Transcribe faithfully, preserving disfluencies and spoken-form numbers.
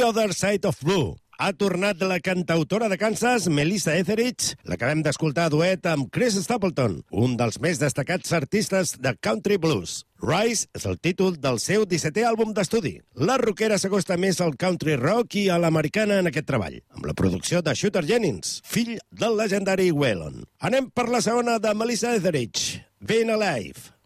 Other Side of Blue. Ha tornat la cantautora de Kansas, Melissa Etheridge. L'acabem d'escoltar a duet amb Chris Stapleton, un dels més destacats artistes de country blues. Rise és el títol del seu dissetè àlbum d'estudi. La rockera s'acosta més al country rock i a l'americana en aquest treball, amb la producció de Shooter Jennings, fill del legendari Waylon. Anem per la segona de Melissa Etheridge, Being Alive.